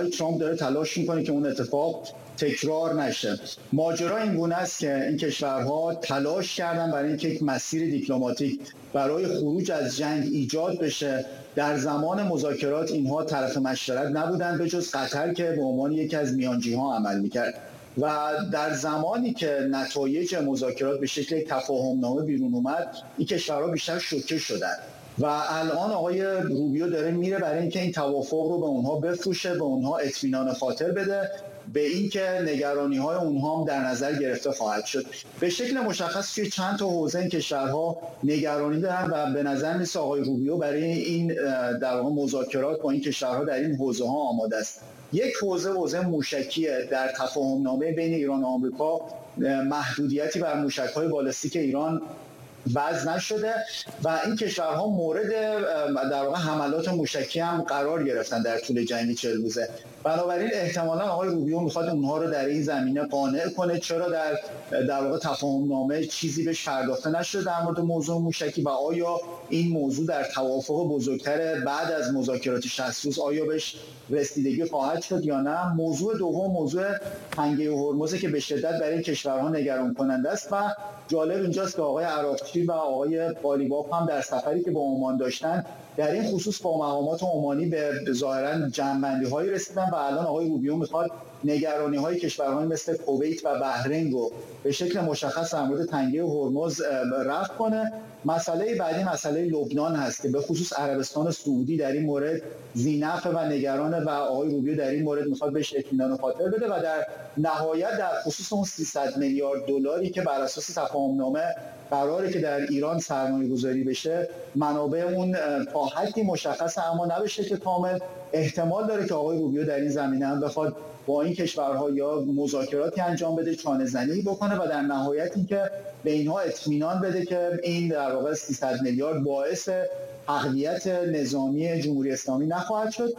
آقای ترامپ داره تلاش میکنه که اون اتفاق تکرار نشه. ماجرا این گونه است که این کشورها تلاش کردن برای اینکه یک مسیر دیپلماتیک برای خروج از جنگ ایجاد بشه. در زمان مذاکرات اینها طرف مشورت نبودن به جز قطر که به عنوان یکی از میانجی‌ها عمل میکرد و در زمانی که نتایج مذاکرات به شکل تفاهم‌نامه بیرون اومد این کشورها بیشتر شوکه شدن و الان آقای روبیو داره میره برای اینکه این توافق رو به اونها بفروشه، به اونها اطمینان خاطر بده به اینکه نگرانی‌های اونها هم در نظر گرفته خواهد شد. به شکل مشخص توی چند تا حوزه این کشورها نگرانی دارن و به نظر میاد آقای روبیو برای این در واقع مذاکرات با این کشورها در این حوزه‌ها آماده است. یک حوزه موشکیه. در تفاهم‌نامه بین ایران و آمریکا محدودیتی بر موشک‌های بالستیک ایران وضع نشده و این کشورها مورد در واقع حملات موشکی هم قرار گرفتن در طول جنگ 40 روزه. بنابراین احتمالاً آقای روبیو میخواد اونها رو در این زمینه قانع کنه. چرا در واقع تفاهم‌نامه چیزی بهش پرداخته نشده در مورد موضوع موشکی و آیا این موضوع در توافق بزرگتر بعد از مذاکرات 60 روز آیا بهش رسیدگی خواهد شد یا نه؟ موضوع دوم موضوع تنگه هرمز که به شدت برای کشورها نگران کننده است و جالب اینجاست که آقای عراقچی و آقای قالیباف هم در سفری که با عمان داشتن در این خصوص با مقامات عمانی به ظاهرا جمع‌بندی‌هایی رسیدن و الان آقای روبیو میخواد نگرانی‌های کشورهایی مثل کویت و بحرین رو به شکل مشخص در مورد تنگه هرمز رفع کنه. مسئله بعدی مسئله لبنان هست که به خصوص عربستان سعودی در این مورد ذی‌نفع و نگرانه و آقای روبیو در این مورد میخواد بهش اطمینان خاطر بده و در نهایت در خصوص اون 300 میلیارد دلاری که بر اساس تفاهم‌نامه قراره که در ایران سرمایه‌گذاری بشه منابع اون تا حدی مشخصه اما نبشه که کامل. احتمال داره که آقای روبیو در این زمینه هم بخواد با این کشورها یا مذاکراتی انجام بده، چانه‌زنی بکنه و در نهایت اینکه به اینها اطمینان بده که این در واقع 300 میلیارد باعث تقویت نظامی جمهوری اسلامی نخواهد شد.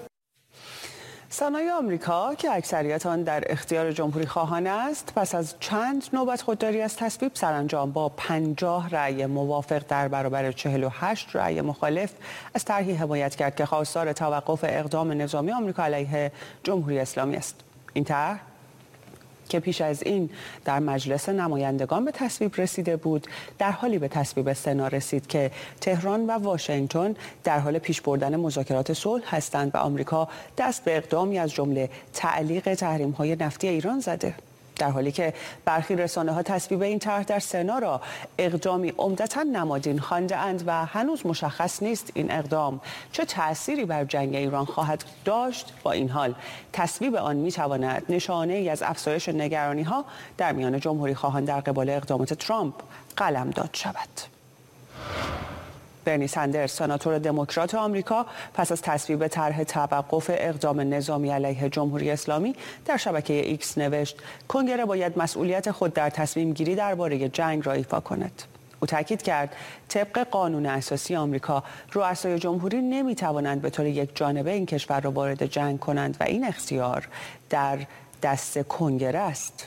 صنایع آمریکا که اکثریت آن در اختیار جمهوری خواهان است پس از چند نوبت خودداری از تصویب سرانجام با 50 رأی موافق در برابر 48 رأی مخالف از طرحی حمایت کرد که خواستار توقف اقدام نظامی آمریکا علیه جمهوری اسلامی است. این طرح که پیش از این در مجلس نمایندگان به تصویب رسیده بود در حالی به تصویب سنا رسید که تهران و واشنگتن در حال پیش بردن مذاکرات صلح هستند و آمریکا دست به اقدامی از جمله تعلیق تحریم‌های نفتی ایران زده. در حالی که برخی رسانه‌ها تصویب این طرح در سنا را اقدامی عمدتاً نمادین خوانده‌اند و هنوز مشخص نیست این اقدام چه تأثیری بر جنگ ایران خواهد داشت. با این حال تصویب آن می‌تواند نشانه‌ای از افزایش نگرانی‌ها در میان جمهوری خواهان در قبال اقدامات ترامپ قلمداد شود. برنی سندرز سناتور دموکرات آمریکا پس از تصویب طرح توقف اقدام نظامی علیه جمهوری اسلامی در شبکه ایکس نوشت کنگره باید مسئولیت خود در تصمیم گیری درباره جنگ را ایفا کند. او تاکید کرد طبق قانون اساسی آمریکا رؤسای جمهوری نمی‌توانند به طور یک جانبه این کشور را وارد جنگ کنند و این اختیار در دست کنگره است.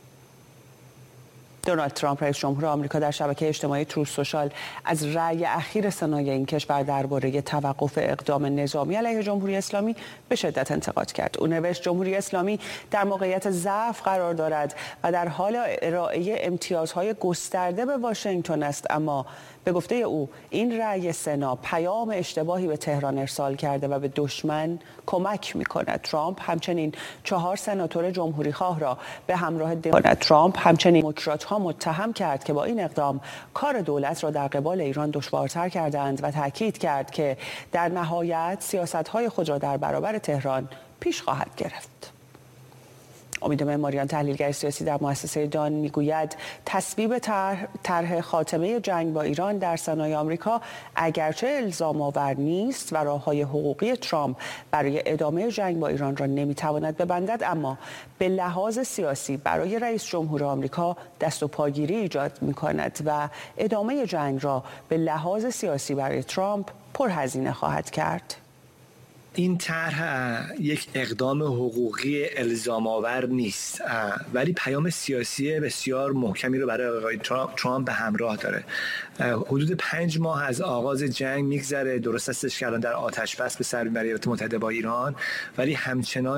دونالد ترامپ رئیس جمهور آمریکا در شبکه اجتماعی تروث سوشال از رأی اخیر سنای این کشور درباره توقف اقدام نظامی علیه جمهوری اسلامی به شدت انتقاد کرد. او نوشت جمهوری اسلامی در موقعیت ضعف قرار دارد و در حال ارائه امتیازهای گسترده به واشنگتن است، اما به گفته او این رأی سنا پیام اشتباهی به تهران ارسال کرده و به دشمن کمک می‌کند. ترامپ همچنین 4 سناتور جمهوری خواه را به همراه دموکرات‌ها متهم کرد که با این اقدام کار دولت را در قبال ایران دشوارتر کردند و تاکید کرد که در نهایت سیاست‌های خود را در برابر تهران پیش خواهد گرفت. امید معماریان تحلیلگر سیاسی در مؤسسه دان میگوید تصویب طرح خاتمه جنگ با ایران در سنای آمریکا اگرچه الزام آور نیست و راه‌های حقوقی ترامپ برای ادامه جنگ با ایران را نمیتواند ببندد، اما به لحاظ سیاسی برای رئیس جمهور آمریکا دست و پاگیری ایجاد می‌کند و ادامه جنگ را به لحاظ سیاسی برای ترامپ پرهزینه خواهد کرد. این طرح یک اقدام حقوقی الزام آور نیست، ولی پیام سیاسی بسیار محکمی رو برای آقای ترامپ به همراه داره. حدود 5 ماه از آغاز جنگ میگذره، درست استش کردن در آتش بس به سر میبره ایالات متحده با ایران، ولی همچنان